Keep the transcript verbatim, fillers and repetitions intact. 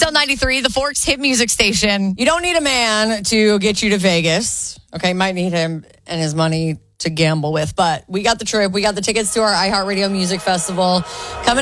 L ninety-three, the Forks hit music station. You don't need a man to get you to Vegas. Okay, might need him and his money to gamble with. But we got the trip. We got the tickets to our iHeartRadio Music Festival coming